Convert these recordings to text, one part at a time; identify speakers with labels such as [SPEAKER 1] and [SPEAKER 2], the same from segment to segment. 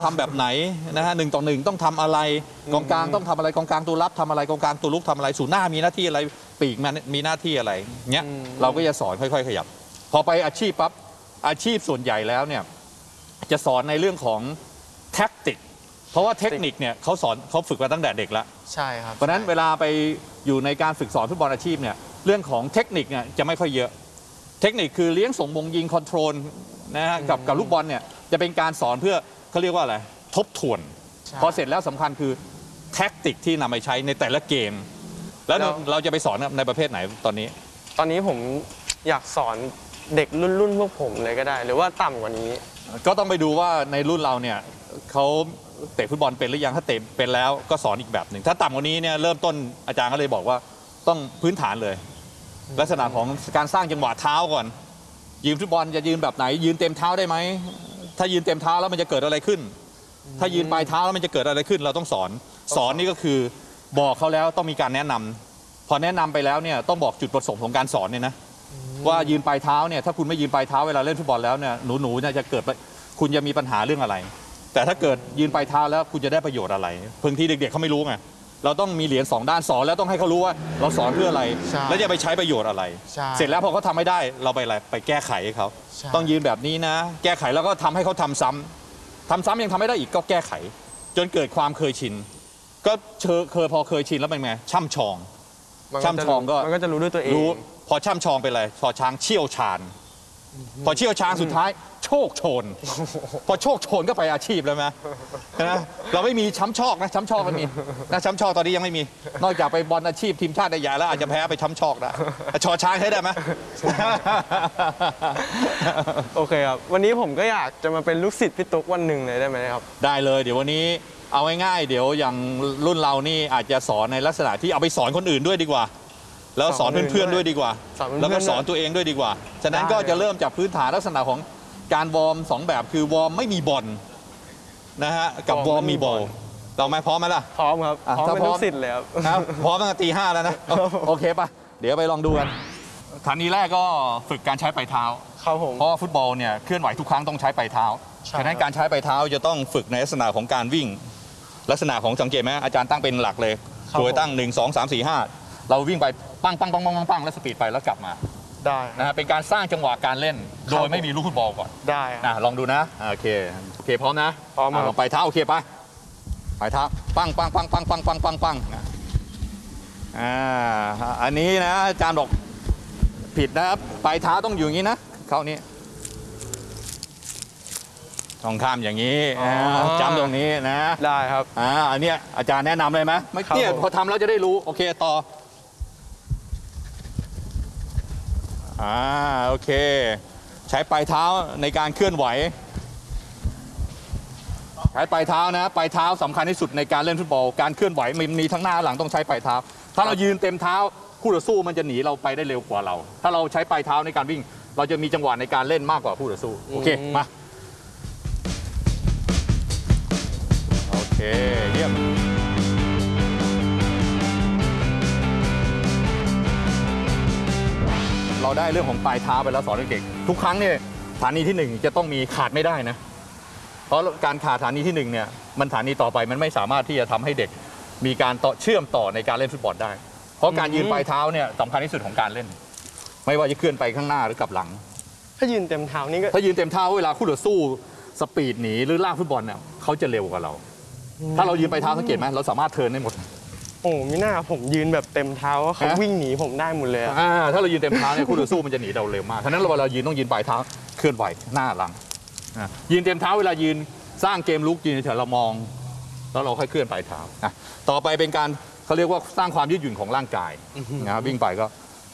[SPEAKER 1] ทำแบบไหนนะฮะ1 ต่อ 1ต้องทำอะไรกองกลางต้องทำอะไรกองกลางตัวรับทำอะไรกองกลางตัวลุกทำอะไรศูนย์หน้ามีหน้าที่อะไรปีกมันมีหน้าที่อะไรเงี้ยเราก็จะสอนค่อยๆขยับพอไปอาชีพปั๊บอาชีพส่วนใหญ่แล้วเนี่ยจะสอนในเรื่องของแท็กติกเพราะว่าเทคนิคเนี่ยเขาฝึกมาตั้งแต่เด็กแล้ว
[SPEAKER 2] ใช่ครับ
[SPEAKER 1] เพราะนั้นเวลาไปอยู่ในการฝึกสอนฟุตบอลอาชีพเนี่ยเรื่องของเทคนิคเนี่ยจะไม่ค่อยเยอะเทคนิคคือเลี้ยงส่งมงยิงคอนโทรลนะฮะกับลูกบอลเนี่ยจะเป็นการสอนเพื่อเขาเรียกว่าอะไรทบทวนพอเสร็จแล้วสำคัญคือแท็กติกที่นำไปใช้ในแต่ละเกมแล้วเราจะไปสอนในประเภทไหนตอนนี้
[SPEAKER 2] ผมอยากสอนเด็กรุ่นพวกผมเลยก็ได้หรือว่าต่ำกว่านี้
[SPEAKER 1] ก็ต้องไปดูว่าในรุ่นเราเนี่ยเขาเตะฟุตบอลเป็นหรือยังถ้าเตะเป็นแล้วก็สอนอีกแบบหนึ่งถ้าต่ำกว่านี้เนี่ยเริ่มต้นอาจารย์ก็เลยบอกว่าต้องพื้นฐานเลยลักษณะของการสร้างจังหวะเท้าก่อนยืนฟุตบอลจะยืนแบบไหนยืนเต็มเท้าได้ไหมถ้ายืนเต็มเท้าแล้วมันจะเกิดอะไรขึ้นถ้ายืนปลายเท้าแล้วมันจะเกิดอะไรขึ้นเราต้องสอนนี่ก็คือบอกเขาแล้วต้องมีการแนะนำพอแนะนำไปแล้วเนี่ยต้องบอกจุดประสงค์ของการสอนเนี่ยนะว่ายืนปลายเท้าเนี่ยถ้าคุณไม่ยืนปลายเท้าเวลาเล่นฟุตบอลแล้วเนี่ยหนูเนี่ยจะเกิดคุณจะมีปัญหาเรื่องอะไรแต่ถ้าเกิดยืนปลายเท้าแล้วคุณจะได้ประโยชน์อะไรบางทีเด็กๆเขาไม่รู้ไงเราต้องมีเหรียญ2 ด้านสอนแล้วต้องให้เขารู้ว่าเราสอนเพื่ออะไรแล้วจะไปใช้ประโยชน์อะไรเสร็จแล้วพอเขาทำไม่ได้เราไปแก้ไขให้เขาต้องยืนแบบนี้นะแก้ไขแล้วก็ทำให้เขาทำซ้ำยังทำไม่ได้อีกก็แก้ไขจนเกิดความเคยชินก็พอเคยชินแล้วเป็นไงช่ำชองก็
[SPEAKER 2] มันก็จะรู้ด้วยตัวเอง
[SPEAKER 1] รู้พอช่ำชองเป็นอะไรพอช้างเชี่ยวชาญพอเชี่ยวชาญสุดท้ายโชคโชนพอโชคโชนก็ไปอาชีพแล้วนะเราไม่มีช้ำชอกนะช้ำชอกมันมีนะช้ำชอกตอนนี้ยังไม่มีนอกจากไปบอลอาชีพทีมชาติใหญ่แล้วอาจจะแพ้ไปช้ำชอกนะชอช้างใช้ได้ไหม
[SPEAKER 2] โอเคครับวันนี้ผมก็อยากจะมาเป็นลูกศิษย์พี่ตุ๊กวันหนึ่งเลยได้ไหมครับ
[SPEAKER 1] ได้เลยเดี๋ยววันนี้เอาง่ายๆเดี๋ยวอย่างรุ่นเรานี่อาจจะสอนในลักษณะที่เอาไปสอนคนอื่นด้วยดีกว่าแล้วสอนเพื่อนๆด้วยดีกว่าแล้วก็สอนตัวเองด้วยดีกว่าฉะนั้นก็จะเริ่มจากพื้นฐานลักษณะของการวอร์ม2 แบบคือวอร์มไม่มีบอลนะฮะกับวอร์มมีบอลเราไหมพร้อมไหมล่ะ
[SPEAKER 2] พร้อมครับพร้อมเป็นลูกศิษย์เลย
[SPEAKER 1] ครับพร้อมตั้งแต่ตี 5แล้วนะโอเคป่ะเดี๋ยวไปลองดูกันฐานีแรกก็ฝึกการใช้ปลายเท้า
[SPEAKER 2] ครับผม
[SPEAKER 1] เพราะฟุตบอลเนี่ยเคลื่อนไหวทุกครั้งต้องใช้ปลายเท้าฉะนั้นการใช้ปลายเท้าจะต้องฝึกในลักษณะของการวิ่งลักษณะของสังเกตไหมอาจารย์ตั้งเป็นหลักเลยโดยตั้ง1 2 3 4 5เราวิ่งไปปังแล้วสปีดไปแล้วกลับมา
[SPEAKER 2] ได้
[SPEAKER 1] นะฮะเป็นการสร้างจังหวะการเล่นโดยไม่มีลูกฟุตบอลก่อน
[SPEAKER 2] ได้
[SPEAKER 1] นะลองดูนะโอเคพร้อมนะ
[SPEAKER 2] พร้อม
[SPEAKER 1] ลองไปเท้าโอเคไปไปเท้าปังอันนี้นะอาจารย์บอกผิดนะครับปลายเท้าต้องอยู่อย่างนี้นะเข้านี้ต้องข้ามอย่างนี้จำตรงนี้นะ
[SPEAKER 2] ได้ครับ
[SPEAKER 1] อันนี้อาจารย์แนะนำเลยไหมไม่เนี่ยพอทำแล้วจะได้รู้โอเคต่อโอเคใช้ปลายเท้าในการเคลื่อนไหวใช้ปลายเท้านะปลายเท้าสำคัญที่สุดในการเล่นฟุตบอลการเคลื่อนไหวมีทั้งหน้าหลังต้องใช้ปลายเท้าถ้าเรายืนเต็มเท้าคู่ต่อสู้มันจะหนีเราไปได้เร็วกว่าเราถ้าเราใช้ปลายเท้าในการวิ่งเราจะมีจังหวะในการเล่นมากกว่าคู่ต่อสู้โอเคมาโอเคเยี่ยมเราได้เรื่องของปลายเท้าไปแล้วสอนเด็กๆทุกครั้งเนี่ยฐานีที่1จะต้องมีขาดไม่ได้นะเพราะการขาดฐานีที่1เนี่ยมันฐานีต่อไปมันไม่สามารถที่จะทำให้เด็กมีการเชื่อมต่อในการเล่นฟุตบอลได้เพราะการยืนปลายเท้าเนี่ยสำคัญที่สุดของการเล่นไม่ว่าจะเคลื่อนไปข้างหน้าหรือกลับหลัง
[SPEAKER 2] ถ้ายืนเต็มเท้านี่ก็
[SPEAKER 1] ถ้ายืนเต็มเท้าเวลาคู่ต่อสู้สปีดหนีหรือลากฟุตบอลเนี่ยเขาจะเร็วกว่าเราถ้าเรายืนปลายเท้าสังเกตไหมเราสามารถเทิร์นได้หมด
[SPEAKER 2] โอ้มิน่าผมยืนแบบเต็มเท้าเขาวิ่งหนีผมได้หมดเลย
[SPEAKER 1] ถ้าเรายืนเต็มเท้าเนี่ยคู่ต่อสู้มันจะหนีเราเร็วมากฉะนั้นเวลายืนต้องยืนปลายเท้าเคลื่อนไหวหน้าหลังยืนเต็มเท้าเวลายืนสร้างเกมลุกยืนเฉยเรามองแล้วเราค่อยเคลื่อนปลายเท้าต่อไปเป็นการเขาเรียกว่าสร้างความยืดหยุ่นของร่างกายนะวิ่งไปก็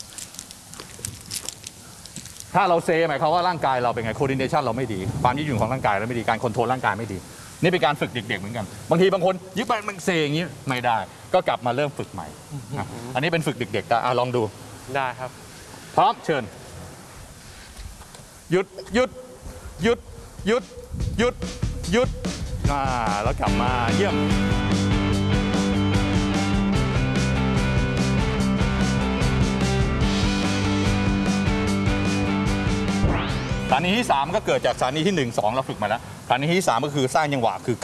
[SPEAKER 1] ถ้าเราเซหมายความว่าร่างกายเราเป็นไงโคดิเนชันเราไม่ดีความยืดหยุ่นของร่างกายเราไม่ดีการคอนโทรลร่างกายไม่ดีนี่เป็นการฝึกเด็กๆเหมือนกันบางทีบางคนยึดไปมันเซอย่างนี้ไม่ได้ก็กลับมาเริ่มฝึกใหม่อันนี้เป็นฝึกเด็กๆลองดู
[SPEAKER 2] ได้ครับ
[SPEAKER 1] พร้อมเชิญหยุดแล้วกลับมาเยี่ยมฐานีที่3ก็เกิดจากฐานีที่1 2เราฝึกมาแล้วฐานีที่3ก็คือสร้างจังหวะคือ